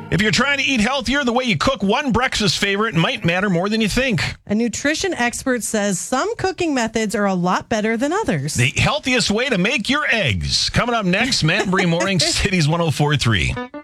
If you're trying to eat healthier, the way you cook one breakfast favorite might matter more than you think. A nutrition expert says some cooking methods are a lot better than others. The healthiest way to make your eggs. Coming up next, Matt and Bree Morning, Cities 104.3.